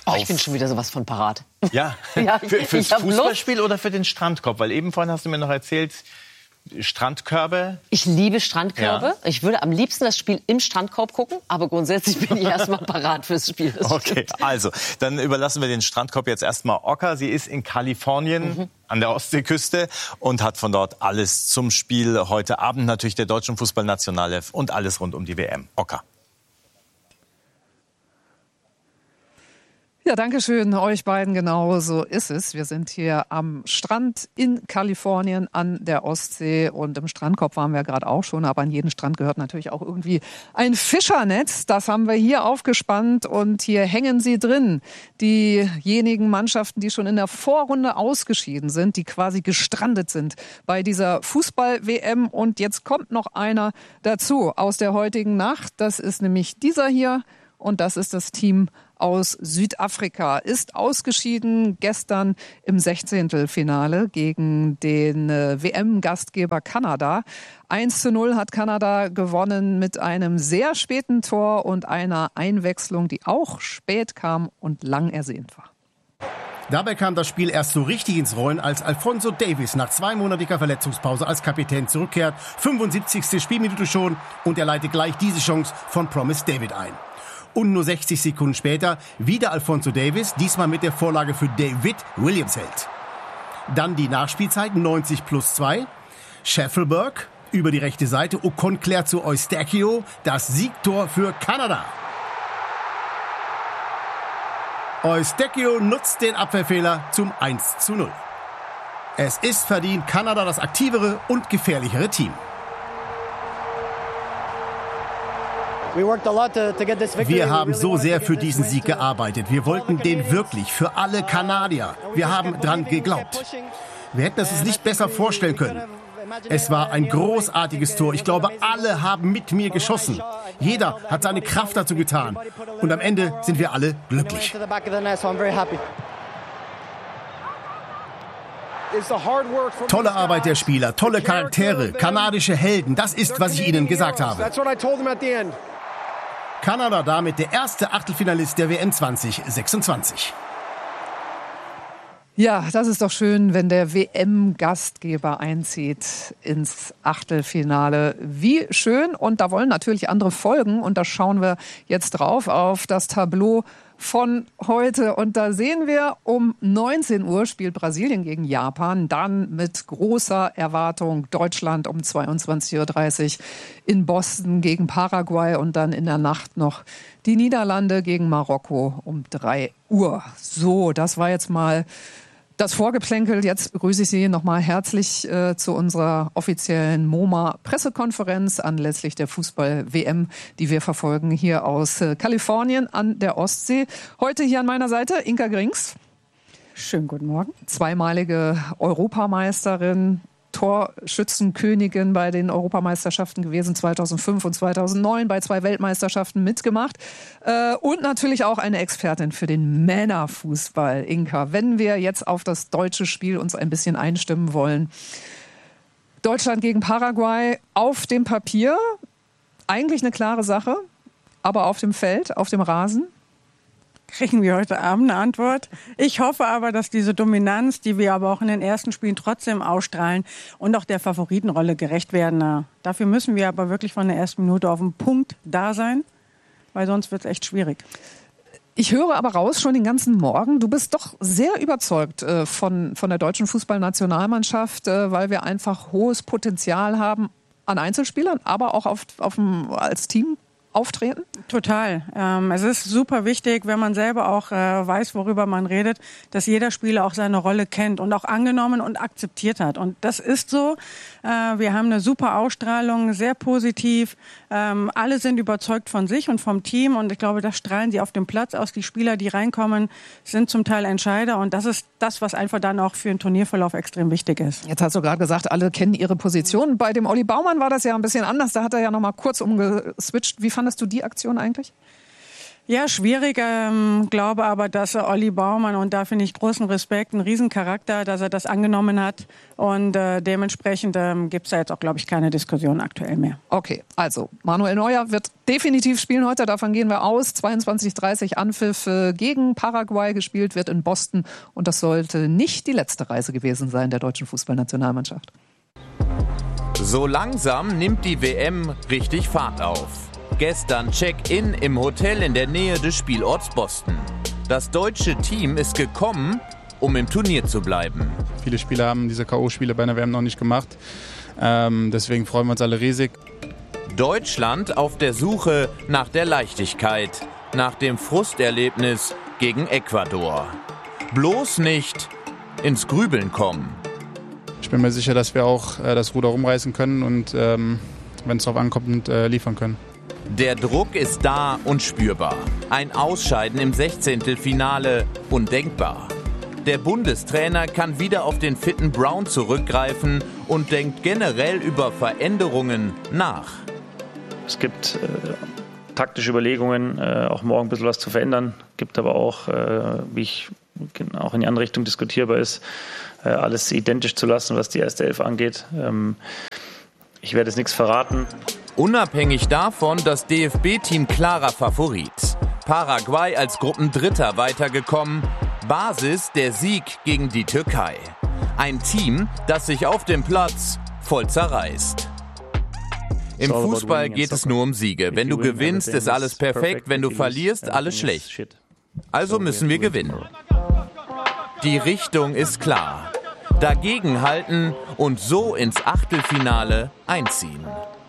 Oh, ich bin schon wieder sowas von parat. Ja, ja fürs Fußballspiel oder für den Strandkorb? Weil eben vorhin hast du mir noch erzählt, Strandkörbe. Ich liebe Strandkörbe. Ja. Ich würde am liebsten das Spiel im Strandkorb gucken, aber grundsätzlich bin ich erstmal parat fürs Spiel. Okay, also, dann überlassen wir den Strandkorb jetzt erstmal Oka. Sie ist in Kalifornien an der Ostseeküste und hat von dort alles zum Spiel heute Abend natürlich der deutschen Fußballnationalelf und alles rund um die WM. Oka. Ja, danke schön euch beiden. Genau so ist es. Wir sind hier am Strand in Kalifornien an der Ostsee und im Strandkorb waren wir gerade auch schon, aber an jeden Strand gehört natürlich auch irgendwie ein Fischernetz. Das haben wir hier aufgespannt und hier hängen sie drin. Diejenigen Mannschaften, die schon in der Vorrunde ausgeschieden sind, die quasi gestrandet sind bei dieser Fußball-WM. Und jetzt kommt noch einer dazu aus der heutigen Nacht. Das ist nämlich dieser hier und das ist das Team aus Südafrika, ist ausgeschieden gestern im 16. gegen den WM-Gastgeber Kanada. 1:0 hat Kanada gewonnen mit einem sehr späten Tor und einer Einwechslung, die auch spät kam und lang ersehnt war. Dabei kam das Spiel erst so richtig ins Rollen, als Alphonso Davies nach 2-monatiger Verletzungspause als Kapitän zurückkehrt. 75. Spielminute schon und er leitet gleich diese Chance von Promise David ein. Und nur 60 Sekunden später wieder Alphonso Davies, diesmal mit der Vorlage für David Williamsheld. Dann die Nachspielzeit, 90+2. Scheffelberg über die rechte Seite, Ocon klärt zu Eustachio, das Siegtor für Kanada. Eustachio nutzt den Abwehrfehler zum 1:0. Es ist verdient Kanada das aktivere und gefährlichere Team. Wir haben so sehr für diesen Sieg gearbeitet. Wir wollten den wirklich, für alle Kanadier. Wir haben dran geglaubt. Wir hätten es uns nicht besser vorstellen können. Es war ein großartiges Tor. Ich glaube, alle haben mit mir geschossen. Jeder hat seine Kraft dazu getan. Und am Ende sind wir alle glücklich. Tolle Arbeit der Spieler, tolle Charaktere, kanadische Helden. Das ist, was ich ihnen gesagt habe. Kanada damit der erste Achtelfinalist der WM 2026. Ja, das ist doch schön, wenn der WM-Gastgeber einzieht ins Achtelfinale. Wie schön. Und da wollen natürlich andere folgen. Und da schauen wir jetzt drauf auf das Tableau von heute. Und da sehen wir, um 19 Uhr spielt Brasilien gegen Japan. Dann mit großer Erwartung Deutschland um 22:30 Uhr in Boston gegen Paraguay. Und dann in der Nacht noch die Niederlande gegen Marokko um 3 Uhr. So, das war jetzt mal das Vorgeplänkel. Jetzt begrüße ich Sie nochmal herzlich zu unserer offiziellen MoMA-Pressekonferenz anlässlich der Fußball-WM, die wir verfolgen hier aus Kalifornien an der Ostsee. Heute hier an meiner Seite Inka Grings. Schönen guten Morgen. Zweimalige Europameisterin, Torschützenkönigin bei den Europameisterschaften gewesen, 2005 und 2009, bei 2 Weltmeisterschaften mitgemacht. Und natürlich auch eine Expertin für den Männerfußball, Inka. Wenn wir jetzt auf das deutsche Spiel uns ein bisschen einstimmen wollen. Deutschland gegen Paraguay auf dem Papier, eigentlich eine klare Sache, aber auf dem Feld, auf dem Rasen? Kriegen wir heute Abend eine Antwort. Ich hoffe aber, dass diese Dominanz, die wir aber auch in den ersten Spielen trotzdem ausstrahlen und auch der Favoritenrolle gerecht werden. Dafür müssen wir aber wirklich von der ersten Minute auf den Punkt da sein, weil sonst wird es echt schwierig. Ich höre aber raus, schon den ganzen Morgen, du bist doch sehr überzeugt von der deutschen Fußballnationalmannschaft, weil wir einfach hohes Potenzial haben an Einzelspielern, aber auch als Team auftreten? Total. Es ist super wichtig, wenn man selber auch weiß, worüber man redet, dass jeder Spieler auch seine Rolle kennt und auch angenommen und akzeptiert hat. Und das ist so. Wir haben eine super Ausstrahlung, sehr positiv. Alle sind überzeugt von sich und vom Team. Und ich glaube, das strahlen sie auf dem Platz aus. Die Spieler, die reinkommen, sind zum Teil Entscheider. Und das ist das, was einfach dann auch für den Turnierverlauf extrem wichtig ist. Jetzt hast du gerade gesagt, alle kennen ihre Position. Bei dem Olli Baumann war das ja ein bisschen anders. Da hat er ja noch mal kurz umgeswitcht. Wie fandest du die Aktion eigentlich? Ja, schwierig. Glaube aber, dass Olli Baumann, und da finde ich großen Respekt, einen Riesencharakter, dass er das angenommen hat. Und dementsprechend gibt es da jetzt auch, glaube ich, keine Diskussion aktuell mehr. Okay, also Manuel Neuer wird definitiv spielen heute, davon gehen wir aus. 22:30 Anpfiff gegen Paraguay, gespielt wird in Boston. Und das sollte nicht die letzte Reise gewesen sein der deutschen Fußballnationalmannschaft. So langsam nimmt die WM richtig Fahrt auf. Gestern Check-in im Hotel in der Nähe des Spielorts Boston. Das deutsche Team ist gekommen, um im Turnier zu bleiben. Viele Spieler haben diese K.O.-Spiele bei einer WM noch nicht gemacht. Deswegen freuen wir uns alle riesig. Deutschland auf der Suche nach der Leichtigkeit, nach dem Frusterlebnis gegen Ecuador. Bloß nicht ins Grübeln kommen. Ich bin mir sicher, dass wir auch das Ruder rumreißen können und wenn es darauf ankommt, liefern können. Der Druck ist da und spürbar. Ein Ausscheiden im 16. undenkbar. Der Bundestrainer kann wieder auf den fitten Brown zurückgreifen und denkt generell über Veränderungen nach. Es gibt taktische Überlegungen, auch morgen ein bisschen was zu verändern. Gibt aber auch, wie ich auch in die andere Richtung diskutierbar ist, alles identisch zu lassen, was die erste Elf angeht. Ich werde jetzt nichts verraten. Unabhängig davon, das DFB-Team klarer Favorit. Paraguay als Gruppendritter weitergekommen. Basis der Sieg gegen die Türkei. Ein Team, das sich auf dem Platz voll zerreißt. Im Fußball geht es nur um Siege. Wenn du gewinnst, ist alles perfekt. Wenn du verlierst, alles schlecht. Also müssen wir gewinnen. Die Richtung ist klar. Dagegenhalten und so ins Achtelfinale einziehen.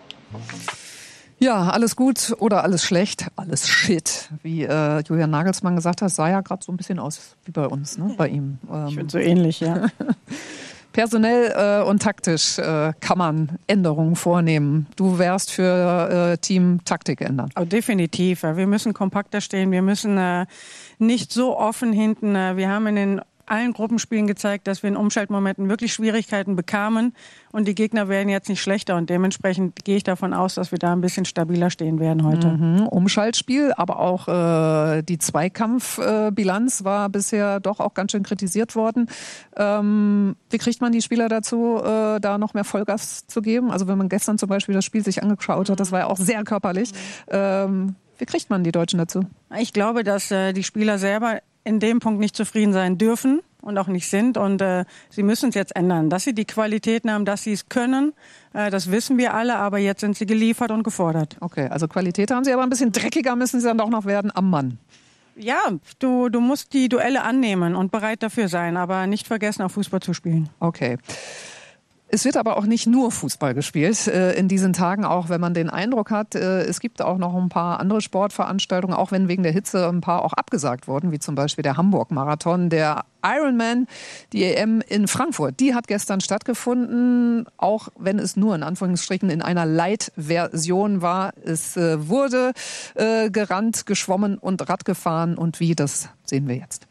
Ja, alles gut oder alles schlecht, alles Shit. Wie Julian Nagelsmann gesagt hat, sah ja gerade so ein bisschen aus wie bei uns, ne? Bei ihm. Ich finde so ähnlich, ja. Personell und taktisch kann man Änderungen vornehmen. Du wärst für Team Taktik ändern. Oh, definitiv. Wir müssen kompakter stehen. Wir müssen nicht so offen hinten. Wir haben in den allen Gruppenspielen gezeigt, dass wir in Umschaltmomenten wirklich Schwierigkeiten bekamen und die Gegner werden jetzt nicht schlechter und dementsprechend gehe ich davon aus, dass wir da ein bisschen stabiler stehen werden heute. Umschaltspiel, aber auch die Zweikampfbilanz war bisher doch auch ganz schön kritisiert worden. Wie kriegt man die Spieler dazu, da noch mehr Vollgas zu geben? Also wenn man gestern zum Beispiel das Spiel sich angeschaut hat, das war ja auch sehr körperlich. Wie kriegt man die Deutschen dazu? Ich glaube, dass die Spieler selber in dem Punkt nicht zufrieden sein dürfen und auch nicht sind. Und sie müssen es jetzt ändern. Dass sie die Qualitäten haben, dass sie es können, das wissen wir alle. Aber jetzt sind sie geliefert und gefordert. Okay, also Qualität haben sie, aber ein bisschen dreckiger müssen sie dann doch noch werden am Mann. Ja, du musst die Duelle annehmen und bereit dafür sein. Aber nicht vergessen, auch Fußball zu spielen. Okay. Es wird aber auch nicht nur Fußball gespielt in diesen Tagen, auch wenn man den Eindruck hat, es gibt auch noch ein paar andere Sportveranstaltungen, auch wenn wegen der Hitze ein paar auch abgesagt wurden, wie zum Beispiel der Hamburg-Marathon, der Ironman, die EM in Frankfurt. Die hat gestern stattgefunden, auch wenn es nur in Anführungsstrichen in einer Light-Version war. Es wurde gerannt, geschwommen und Rad gefahren und wie, das sehen wir jetzt.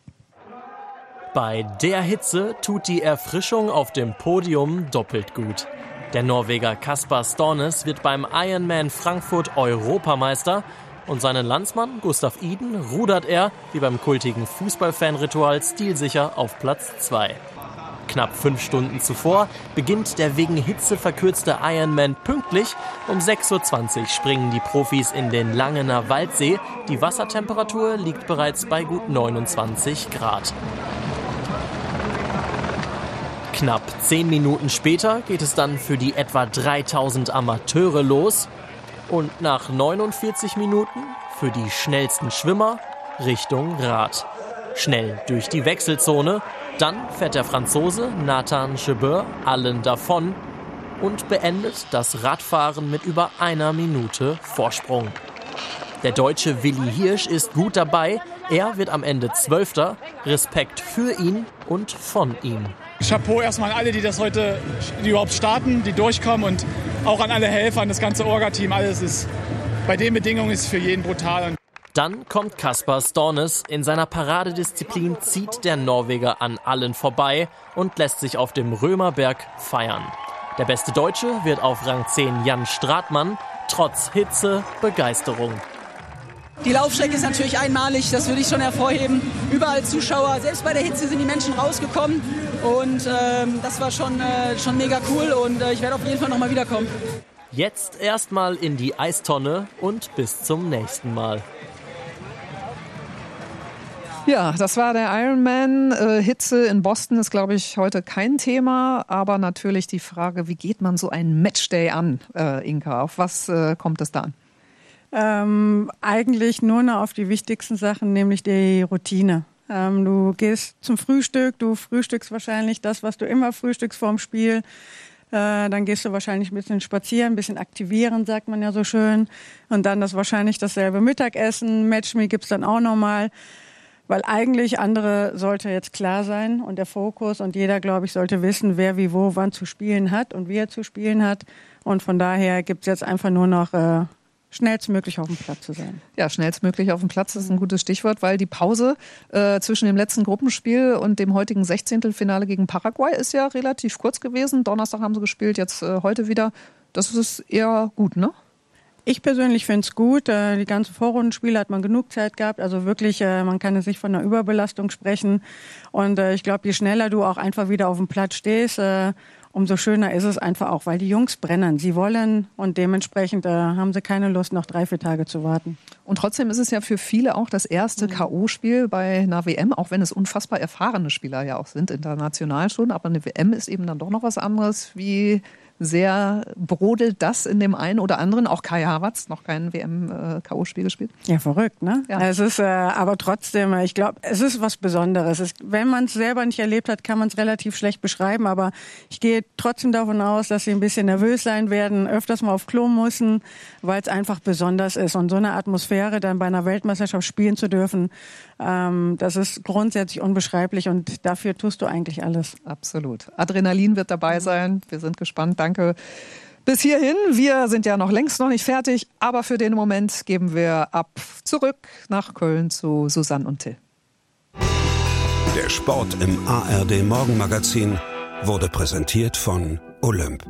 Bei der Hitze tut die Erfrischung auf dem Podium doppelt gut. Der Norweger Kaspar Stornes wird beim Ironman Frankfurt Europameister und seinen Landsmann Gustav Iden rudert er, wie beim kultigen Fußballfanritual, stilsicher auf Platz 2. Knapp 5 Stunden zuvor beginnt der wegen Hitze verkürzte Ironman pünktlich. Um 6:20 Uhr springen die Profis in den Langener Waldsee. Die Wassertemperatur liegt bereits bei gut 29 Grad. Knapp 10 Minuten später geht es dann für die etwa 3000 Amateure los. Und nach 49 Minuten für die schnellsten Schwimmer Richtung Rad. Schnell durch die Wechselzone. Dann fährt der Franzose Nathan Gebeur allen davon und beendet das Radfahren mit über 1 Minute Vorsprung. Der Deutsche Willi Hirsch ist gut dabei. Er wird am Ende 12. Respekt für ihn und von ihm. Chapeau erstmal an alle, die überhaupt starten, die durchkommen und auch an alle Helfer, an das ganze Orga-Team. Alles ist bei den Bedingungen ist für jeden brutal. Dann kommt Kaspar Stornes. In seiner Paradedisziplin zieht der Norweger an allen vorbei und lässt sich auf dem Römerberg feiern. Der beste Deutsche wird auf Rang 10 Jan Stratmann. Trotz Hitze Begeisterung. Die Laufstrecke ist natürlich einmalig, das würde ich schon hervorheben. Überall Zuschauer, selbst bei der Hitze sind die Menschen rausgekommen. Und das war schon mega cool und ich werde auf jeden Fall nochmal wiederkommen. Jetzt erstmal in die Eistonne und bis zum nächsten Mal. Ja, das war der Ironman. Hitze in Boston ist, glaube ich, heute kein Thema. Aber natürlich die Frage, wie geht man so einen Matchday an, Inka? Auf was kommt es da an? Eigentlich nur noch auf die wichtigsten Sachen, nämlich die Routine. Du gehst zum Frühstück, du frühstückst wahrscheinlich das, was du immer frühstückst vorm Spiel. Dann gehst du wahrscheinlich ein bisschen spazieren, ein bisschen aktivieren, sagt man ja so schön. Und dann das wahrscheinlich dasselbe Mittagessen. Matchme gibt's dann auch nochmal. Weil eigentlich andere sollte jetzt klar sein und der Fokus und jeder, glaube ich, sollte wissen, wer wie wo wann zu spielen hat und wie er zu spielen hat. Und von daher gibt's jetzt einfach nur noch schnellstmöglich auf dem Platz zu sein. Ja, schnellstmöglich auf dem Platz ist ein gutes Stichwort, weil die Pause zwischen dem letzten Gruppenspiel und dem heutigen 16. gegen Paraguay ist ja relativ kurz gewesen. Donnerstag haben sie gespielt, jetzt heute wieder. Das ist eher gut, ne? Ich persönlich finde es gut. Die ganzen Vorrundenspiele hat man genug Zeit gehabt. Also wirklich, man kann jetzt nicht von einer Überbelastung sprechen. Und ich glaube, je schneller du auch einfach wieder auf dem Platz stehst, umso schöner ist es einfach auch, weil die Jungs brennen. Sie wollen und dementsprechend haben sie keine Lust, noch 3-4 Tage zu warten. Und trotzdem ist es ja für viele auch das erste K.O.-Spiel bei einer WM, auch wenn es unfassbar erfahrene Spieler ja auch sind, international schon. Aber eine WM ist eben dann doch noch was anderes. Wie sehr brodelt das in dem einen oder anderen? Auch Kai Havertz, noch kein WM-K.O.-Spiel gespielt. Ja, verrückt, ne? Ja. Es ist aber trotzdem, ich glaube, es ist was Besonderes. Wenn man es selber nicht erlebt hat, kann man es relativ schlecht beschreiben. Aber ich gehe trotzdem davon aus, dass sie ein bisschen nervös sein werden, öfters mal auf Klo müssen, weil es einfach besonders ist. Und so eine Atmosphäre dann bei einer Weltmeisterschaft spielen zu dürfen, das ist grundsätzlich unbeschreiblich und dafür tust du eigentlich alles. Absolut. Adrenalin wird dabei sein. Wir sind gespannt. Danke bis hierhin. Wir sind ja noch längst noch nicht fertig, aber für den Moment geben wir ab zurück nach Köln zu Susanne und Till. Der Sport im ARD Morgenmagazin wurde präsentiert von Olymp.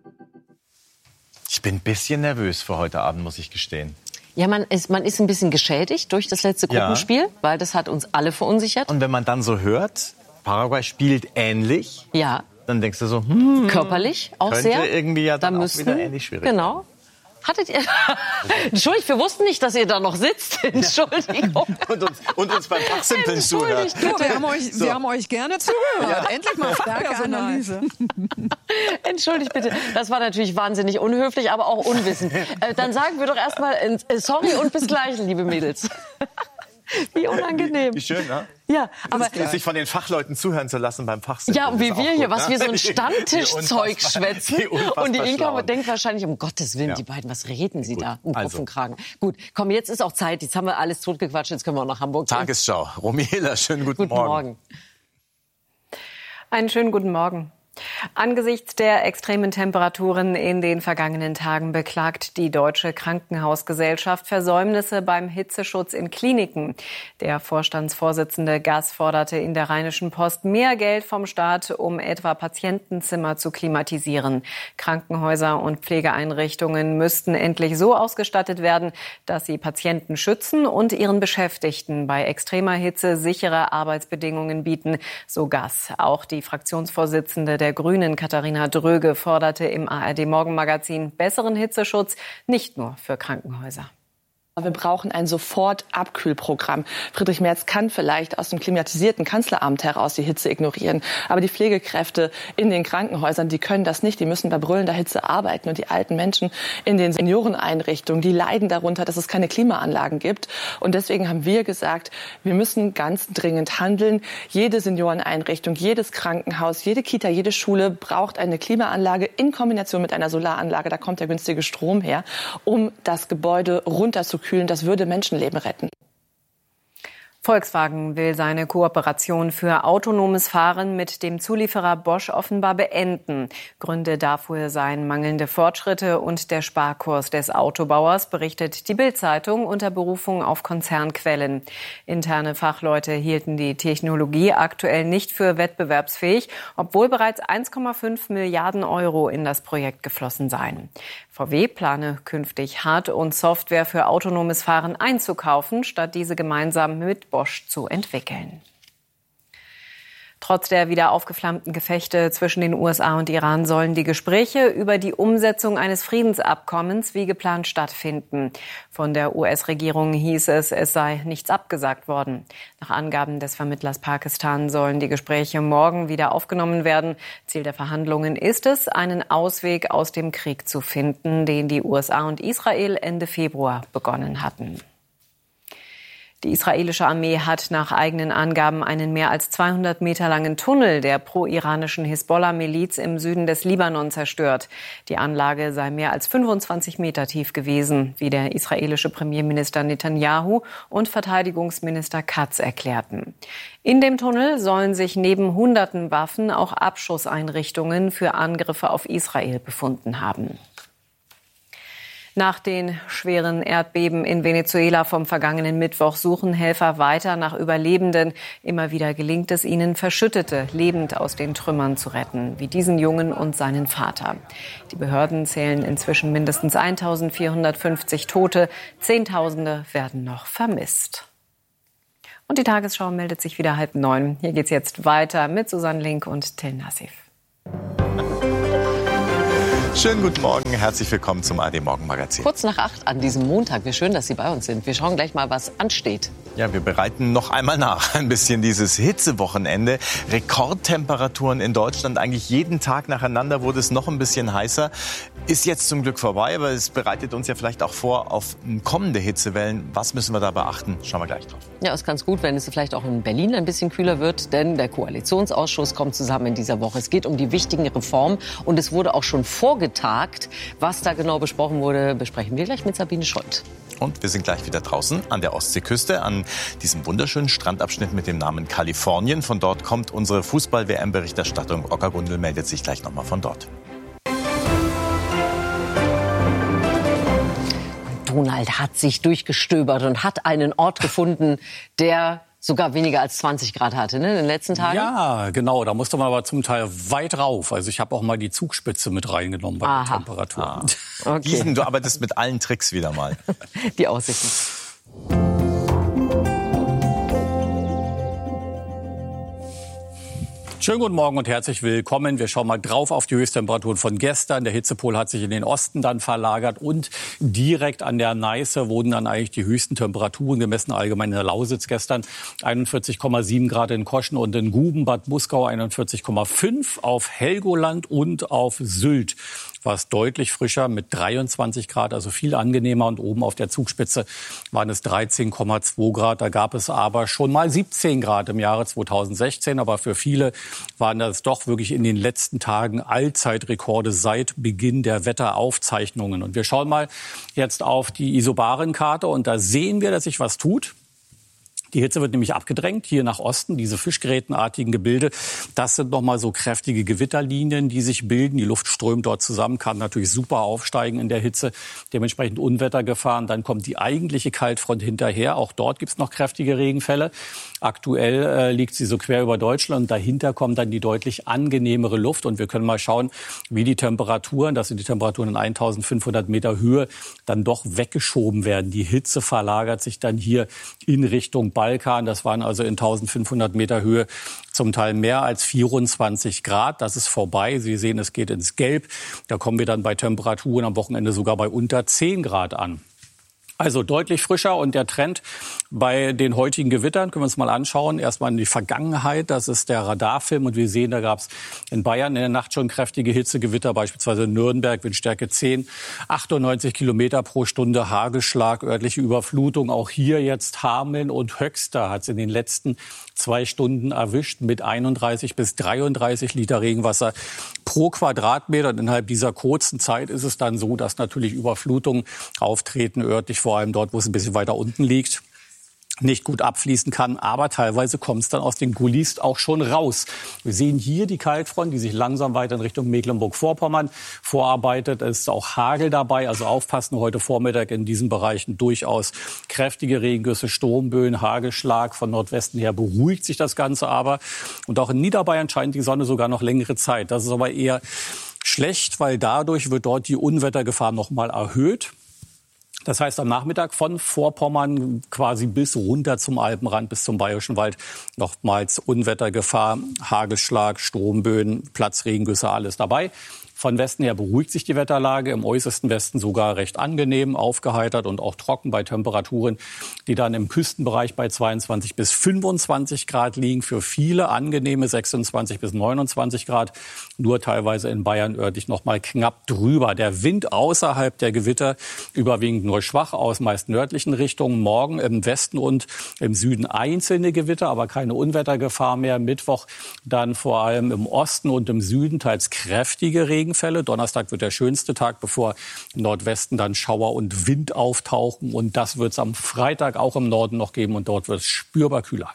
Ich bin ein bisschen nervös für heute Abend, muss ich gestehen. Ja, man ist ein bisschen geschädigt durch das letzte Gruppenspiel, weil das hat uns alle verunsichert. Und wenn man dann so hört, Paraguay spielt ähnlich, dann denkst du so, körperlich auch könnte sehr. irgendwie ja dann auch wieder ähnlich schwierig. Genau. Hattet ihr... Entschuldigt, wir wussten nicht, dass ihr da noch sitzt. Entschuldigung. und uns beim Fachsimpeln zuhört. Wir haben euch gerne zugehört. Ja. Endlich mal Fachanalyse. Entschuldigt bitte. Das war natürlich wahnsinnig unhöflich, aber auch unwissend. Dann sagen wir doch erstmal sorry und bis gleich, liebe Mädels. Wie unangenehm. Wie schön, ne? Ja, aber sich von den Fachleuten zuhören zu lassen beim Fachsimpeln. Ja, und wie wir hier, gut, was ne? wir so ein Stammtischzeug schwätzen. Und die Inka denkt wahrscheinlich, um Gottes Willen, die beiden, was reden sie da um Kopf und Kragen? Gut, komm, jetzt ist auch Zeit. Jetzt haben wir alles totgequatscht, jetzt können wir auch nach Hamburg gehen. Tagesschau. Romiela, schönen guten Morgen. Einen schönen guten Morgen. Angesichts der extremen Temperaturen in den vergangenen Tagen beklagt die Deutsche Krankenhausgesellschaft Versäumnisse beim Hitzeschutz in Kliniken. Der Vorstandsvorsitzende Gass forderte in der Rheinischen Post mehr Geld vom Staat, um etwa Patientenzimmer zu klimatisieren. Krankenhäuser und Pflegeeinrichtungen müssten endlich so ausgestattet werden, dass sie Patienten schützen und ihren Beschäftigten bei extremer Hitze sichere Arbeitsbedingungen bieten, so Gass. Auch die Fraktionsvorsitzende der Grünen, Katharina Dröge, forderte im ARD-Morgenmagazin besseren Hitzeschutz, nicht nur für Krankenhäuser. Wir brauchen ein Sofort-Abkühlprogramm. Friedrich Merz kann vielleicht aus dem klimatisierten Kanzleramt heraus die Hitze ignorieren. Aber die Pflegekräfte in den Krankenhäusern, die können das nicht. Die müssen bei brüllender Hitze arbeiten. Und die alten Menschen in den Senioreneinrichtungen, die leiden darunter, dass es keine Klimaanlagen gibt. Und deswegen haben wir gesagt, wir müssen ganz dringend handeln. Jede Senioreneinrichtung, jedes Krankenhaus, jede Kita, jede Schule braucht eine Klimaanlage in Kombination mit einer Solaranlage. Da kommt der günstige Strom her, um das Gebäude runterzukühlen. Das würde Menschenleben retten. Volkswagen will seine Kooperation für autonomes Fahren mit dem Zulieferer Bosch offenbar beenden. Gründe dafür seien mangelnde Fortschritte und der Sparkurs des Autobauers, berichtet die Bild-Zeitung unter Berufung auf Konzernquellen. Interne Fachleute hielten die Technologie aktuell nicht für wettbewerbsfähig, obwohl bereits 1,5 Milliarden Euro in das Projekt geflossen seien. VW plane künftig Hard- und Software für autonomes Fahren einzukaufen, statt diese gemeinsam mit Bosch zu entwickeln. Trotz der wieder aufgeflammten Gefechte zwischen den USA und Iran sollen die Gespräche über die Umsetzung eines Friedensabkommens wie geplant stattfinden. Von der US-Regierung hieß es, es sei nichts abgesagt worden. Nach Angaben des Vermittlers Pakistan sollen die Gespräche morgen wieder aufgenommen werden. Ziel der Verhandlungen ist es, einen Ausweg aus dem Krieg zu finden, den die USA und Israel Ende Februar begonnen hatten. Die israelische Armee hat nach eigenen Angaben einen mehr als 200 Meter langen Tunnel der pro-iranischen Hisbollah-Miliz im Süden des Libanon zerstört. Die Anlage sei mehr als 25 Meter tief gewesen, wie der israelische Premierminister Netanyahu und Verteidigungsminister Katz erklärten. In dem Tunnel sollen sich neben hunderten Waffen auch Abschusseinrichtungen für Angriffe auf Israel befunden haben. Nach den schweren Erdbeben in Venezuela vom vergangenen Mittwoch suchen Helfer weiter nach Überlebenden. Immer wieder gelingt es ihnen, Verschüttete lebend aus den Trümmern zu retten, wie diesen Jungen und seinen Vater. Die Behörden zählen inzwischen mindestens 1.450 Tote. Zehntausende werden noch vermisst. Und die Tagesschau meldet sich wieder 8:30. Hier geht's jetzt weiter mit Susanne Link und Till Nassif. Schönen guten Morgen, herzlich willkommen zum ARD Morgenmagazin. Kurz nach 8 an diesem Montag. Wie schön, dass Sie bei uns sind. Wir schauen gleich mal, was ansteht. Ja, wir bereiten noch einmal nach ein bisschen dieses Hitzewochenende. Rekordtemperaturen in Deutschland, eigentlich jeden Tag nacheinander wurde es noch ein bisschen heißer. Ist jetzt zum Glück vorbei, aber es bereitet uns ja vielleicht auch vor auf kommende Hitzewellen. Was müssen wir da beachten? Schauen wir gleich drauf. Ja, ist ganz gut, wenn es vielleicht auch in Berlin ein bisschen kühler wird, denn der Koalitionsausschuss kommt zusammen in dieser Woche. Es geht um die wichtigen Reformen und es wurde auch schon vorgetagt. Was da genau besprochen wurde, besprechen wir gleich mit Sabine Scholz. Und wir sind gleich wieder draußen an der Ostseeküste, an diesem wunderschönen Strandabschnitt mit dem Namen Kalifornien. Von dort kommt unsere Fußball-WM-Berichterstattung. Ocker Gundel meldet sich gleich nochmal von dort. Donald hat sich durchgestöbert und hat einen Ort gefunden, der sogar weniger als 20 Grad hatte, ne, in den letzten Tagen? Ja, genau. Da musste man aber zum Teil weit rauf. Also ich habe auch mal die Zugspitze mit reingenommen bei der Temperatur. Ah. Okay. Diesen, du arbeitest mit allen Tricks wieder mal. Die Aussichten. Schönen guten Morgen und herzlich willkommen. Wir schauen mal drauf auf die Höchsttemperaturen von gestern. Der Hitzepol hat sich in den Osten dann verlagert und direkt an der Neiße wurden dann eigentlich die höchsten Temperaturen gemessen, allgemein in der Lausitz gestern. 41,7 Grad in Koschen und in Guben, Bad Muskau 41,5, auf Helgoland und auf Sylt war es deutlich frischer mit 23 Grad, also viel angenehmer. Und oben auf der Zugspitze waren es 13,2 Grad. Da gab es aber schon mal 17 Grad im Jahre 2016. Aber für viele waren das doch wirklich in den letzten Tagen Allzeitrekorde seit Beginn der Wetteraufzeichnungen. Und wir schauen mal jetzt auf die Isobarenkarte und da sehen wir, dass sich was tut. Die Hitze wird nämlich abgedrängt hier nach Osten. Diese fischgrätenartigen Gebilde, das sind nochmal so kräftige Gewitterlinien, die sich bilden. Die Luft strömt dort zusammen, kann natürlich super aufsteigen in der Hitze, dementsprechend Unwettergefahren. Dann kommt die eigentliche Kaltfront hinterher. Auch dort gibt's noch kräftige Regenfälle. Aktuell liegt sie so quer über Deutschland und dahinter kommt dann die deutlich angenehmere Luft. Und wir können mal schauen, wie die Temperaturen, das sind die Temperaturen in 1500 Meter Höhe, dann doch weggeschoben werden. Die Hitze verlagert sich dann hier in Richtung Balkan. Das waren also in 1500 Meter Höhe zum Teil mehr als 24 Grad. Das ist vorbei. Sie sehen, es geht ins Gelb. Da kommen wir dann bei Temperaturen am Wochenende sogar bei unter 10 Grad an. Also deutlich frischer und der Trend bei den heutigen Gewittern können wir uns mal anschauen. Erstmal in die Vergangenheit, das ist der Radarfilm und wir sehen, da gab es in Bayern in der Nacht schon kräftige Hitzegewitter, beispielsweise in Nürnberg, Windstärke 10, 98 Kilometer pro Stunde, Hagelschlag, örtliche Überflutung. Auch hier jetzt Hameln und Höxter hat es in den letzten 2 Stunden erwischt mit 31 bis 33 Liter Regenwasser pro Quadratmeter. Und innerhalb dieser kurzen Zeit ist es dann so, dass natürlich Überflutungen auftreten, örtlich vor allem dort, wo es ein bisschen weiter unten liegt. nicht gut abfließen kann, aber teilweise kommt es dann aus den Gullis auch schon raus. Wir sehen hier die Kaltfront, die sich langsam weiter in Richtung Mecklenburg-Vorpommern vorarbeitet. Es ist auch Hagel dabei, also aufpassen heute Vormittag in diesen Bereichen durchaus kräftige Regengüsse, Sturmböen, Hagelschlag. Von Nordwesten her beruhigt sich das Ganze aber. Und auch in Niederbayern scheint die Sonne sogar noch längere Zeit. Das ist aber eher schlecht, weil dadurch wird dort die Unwettergefahr noch mal erhöht. Das heißt, am Nachmittag von Vorpommern quasi bis runter zum Alpenrand, bis zum Bayerischen Wald nochmals Unwettergefahr, Hagelschlag, Sturmböen, Platzregengüsse, alles dabei. Von Westen her beruhigt sich die Wetterlage, im äußersten Westen sogar recht angenehm, aufgeheitert und auch trocken bei Temperaturen, die dann im Küstenbereich bei 22 bis 25 Grad liegen. Für viele angenehme 26 bis 29 Grad, nur teilweise in Bayern örtlich noch mal knapp drüber. Der Wind außerhalb der Gewitter überwiegend nur schwach aus meist nördlichen Richtungen. Morgen im Westen und im Süden einzelne Gewitter, aber keine Unwettergefahr mehr. Mittwoch dann vor allem im Osten und im Süden teils kräftige Regenfälle. Donnerstag wird der schönste Tag, bevor im Nordwesten dann Schauer und Wind auftauchen. Und das wird es am Freitag auch im Norden noch geben. Und dort wird es spürbar kühler.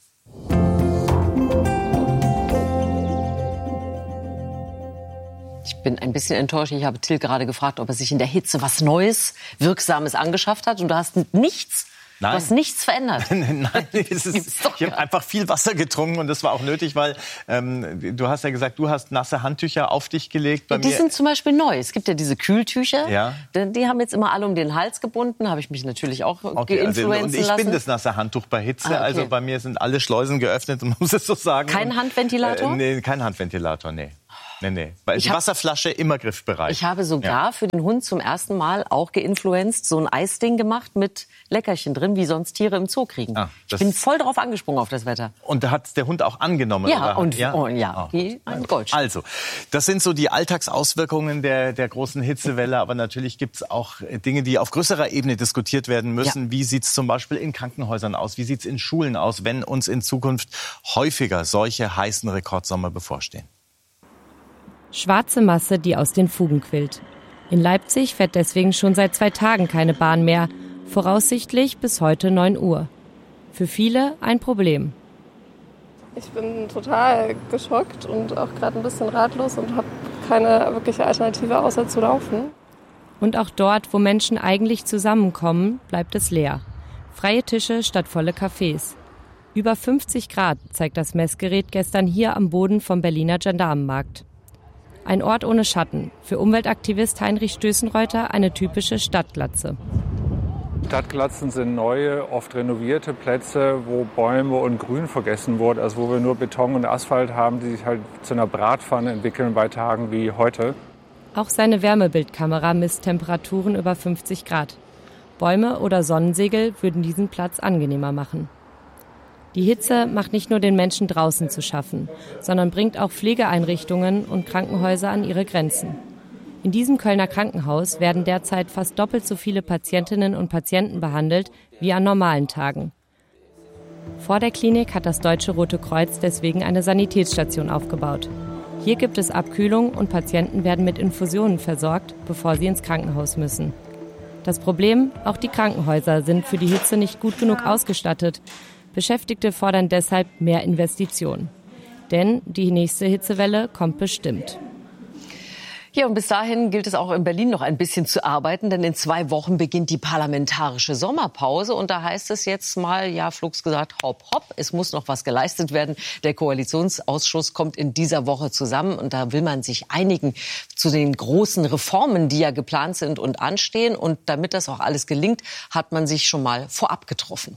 Ich bin ein bisschen enttäuscht. Ich habe Till gerade gefragt, ob er sich in der Hitze was Neues, Wirksames angeschafft hat. Und du hast nichts. Nein. Du hast nichts verändert. Nein, ich habe einfach viel Wasser getrunken und das war auch nötig, weil du hast ja gesagt, du hast nasse Handtücher auf dich gelegt. Bei die mir sind zum Beispiel neu. Es gibt ja diese Kühltücher. Ja. Die haben jetzt immer alle um den Hals gebunden. Habe ich mich natürlich auch geinfluenzen lassen. Und ich bin das nasse Handtuch bei Hitze. Okay. Also bei mir sind alle Schleusen geöffnet, man muss es so sagen. Kein Handventilator? Nee, kein Handventilator, nee. Nee. Die Wasserflasche immer griffbereit. Ich habe sogar für den Hund zum ersten Mal auch geinfluenzt, so ein Eisding gemacht mit Leckerchen drin, wie sonst Tiere im Zoo kriegen. Ich bin voll drauf angesprungen auf das Wetter. Und da hat der Hund auch angenommen? Ja, oder? Wie ein Goldschatz. Also, das sind so die Alltagsauswirkungen der großen Hitzewelle. Aber natürlich gibt es auch Dinge, die auf größerer Ebene diskutiert werden müssen. Ja. Wie sieht es zum Beispiel in Krankenhäusern aus? Wie sieht es in Schulen aus, wenn uns in Zukunft häufiger solche heißen Rekordsommer bevorstehen? Schwarze Masse, die aus den Fugen quillt. In Leipzig fährt deswegen schon seit 2 Tagen keine Bahn mehr, voraussichtlich bis heute 9 Uhr. Für viele ein Problem. Ich bin total geschockt und auch gerade ein bisschen ratlos und habe keine wirkliche Alternative außer zu laufen. Und auch dort, wo Menschen eigentlich zusammenkommen, bleibt es leer. Freie Tische statt volle Cafés. Über 50 Grad zeigt das Messgerät gestern hier am Boden vom Berliner Gendarmenmarkt. Ein Ort ohne Schatten. Für Umweltaktivist Heinrich Stößenreuter eine typische Stadtglatze. Stadtglatzen sind neue, oft renovierte Plätze, wo Bäume und Grün vergessen wurde. Also wo wir nur Beton und Asphalt haben, die sich halt zu einer Bratpfanne entwickeln bei Tagen wie heute. Auch seine Wärmebildkamera misst Temperaturen über 50 Grad. Bäume oder Sonnensegel würden diesen Platz angenehmer machen. Die Hitze macht nicht nur den Menschen draußen zu schaffen, sondern bringt auch Pflegeeinrichtungen und Krankenhäuser an ihre Grenzen. In diesem Kölner Krankenhaus werden derzeit fast doppelt so viele Patientinnen und Patienten behandelt wie an normalen Tagen. Vor der Klinik hat das Deutsche Rote Kreuz deswegen eine Sanitätsstation aufgebaut. Hier gibt es Abkühlung und Patienten werden mit Infusionen versorgt, bevor sie ins Krankenhaus müssen. Das Problem, auch die Krankenhäuser sind für die Hitze nicht gut genug ausgestattet. Beschäftigte fordern deshalb mehr Investitionen. Denn die nächste Hitzewelle kommt bestimmt. Ja, und bis dahin gilt es auch in Berlin noch ein bisschen zu arbeiten, denn in 2 Wochen beginnt die parlamentarische Sommerpause. Und da heißt es jetzt mal, ja, flugs gesagt, hopp, hopp, es muss noch was geleistet werden. Der Koalitionsausschuss kommt in dieser Woche zusammen und da will man sich einigen zu den großen Reformen, die ja geplant sind und anstehen. Und damit das auch alles gelingt, hat man sich schon mal vorab getroffen.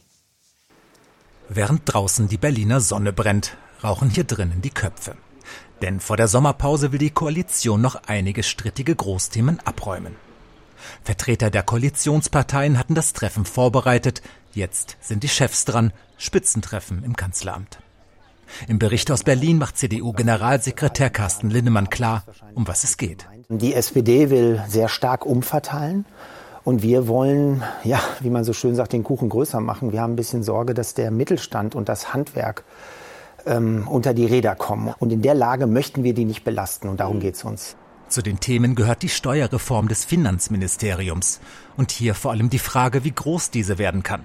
Während draußen die Berliner Sonne brennt, rauchen hier drinnen die Köpfe. Denn vor der Sommerpause will die Koalition noch einige strittige Großthemen abräumen. Vertreter der Koalitionsparteien hatten das Treffen vorbereitet. Jetzt sind die Chefs dran, Spitzentreffen im Kanzleramt. Im Bericht aus Berlin macht CDU-Generalsekretär Carsten Linnemann klar, um was es geht. Die SPD will sehr stark umverteilen. Und wir wollen, ja, wie man so schön sagt, den Kuchen größer machen. Wir haben ein bisschen Sorge, dass der Mittelstand und das Handwerk unter die Räder kommen. Und in der Lage möchten wir die nicht belasten. Und darum geht es uns. Zu den Themen gehört die Steuerreform des Finanzministeriums. Und hier vor allem die Frage, wie groß diese werden kann.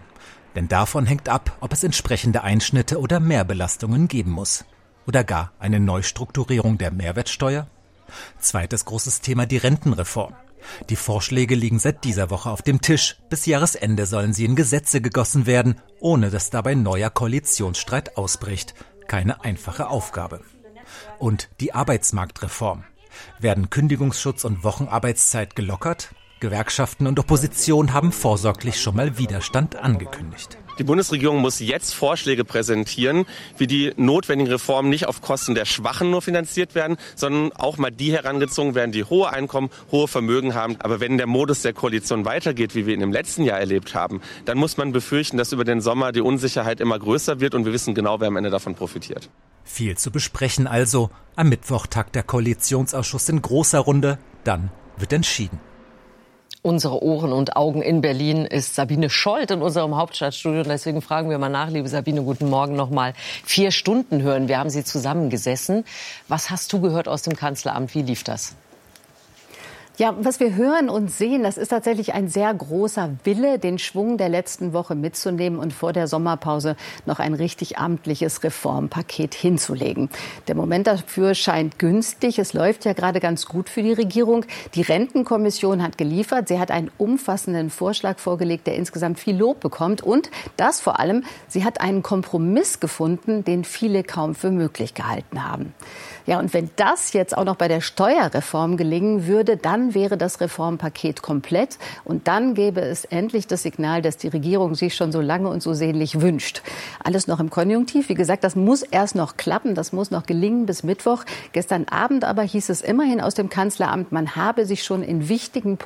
Denn davon hängt ab, ob es entsprechende Einschnitte oder Mehrbelastungen geben muss. Oder gar eine Neustrukturierung der Mehrwertsteuer? Zweites großes Thema, die Rentenreform. Die Vorschläge liegen seit dieser Woche auf dem Tisch. Bis Jahresende sollen sie in Gesetze gegossen werden, ohne dass dabei neuer Koalitionsstreit ausbricht. Keine einfache Aufgabe. Und die Arbeitsmarktreform. Werden Kündigungsschutz und Wochenarbeitszeit gelockert? Gewerkschaften und Opposition haben vorsorglich schon mal Widerstand angekündigt. Die Bundesregierung muss jetzt Vorschläge präsentieren, wie die notwendigen Reformen nicht auf Kosten der Schwachen nur finanziert werden, sondern auch mal die herangezogen werden, die hohe Einkommen, hohe Vermögen haben. Aber wenn der Modus der Koalition weitergeht, wie wir ihn im letzten Jahr erlebt haben, dann muss man befürchten, dass über den Sommer die Unsicherheit immer größer wird und wir wissen genau, wer am Ende davon profitiert. Viel zu besprechen also. Am Mittwoch tagt der Koalitionsausschuss in großer Runde. Dann wird entschieden. Unsere Ohren und Augen in Berlin ist Sabine Scholz in unserem Hauptstadtstudio. Und deswegen fragen wir mal nach, liebe Sabine, guten Morgen nochmal. 4 Stunden hören wir, haben Sie zusammengesessen. Was hast du gehört aus dem Kanzleramt? Wie lief das? Ja, was wir hören und sehen, das ist tatsächlich ein sehr großer Wille, den Schwung der letzten Woche mitzunehmen und vor der Sommerpause noch ein richtig amtliches Reformpaket hinzulegen. Der Moment dafür scheint günstig. Es läuft ja gerade ganz gut für die Regierung. Die Rentenkommission hat geliefert. Sie hat einen umfassenden Vorschlag vorgelegt, der insgesamt viel Lob bekommt. Und das vor allem, sie hat einen Kompromiss gefunden, den viele kaum für möglich gehalten haben. Ja, und wenn das jetzt auch noch bei der Steuerreform gelingen würde, dann wäre das Reformpaket komplett. Und dann gäbe es endlich das Signal, das die Regierung sich schon so lange und so sehnlich wünscht. Alles noch im Konjunktiv. Wie gesagt, das muss erst noch klappen. Das muss noch gelingen bis Mittwoch. Gestern Abend aber hieß es immerhin aus dem Kanzleramt, man habe sich schon in wichtigen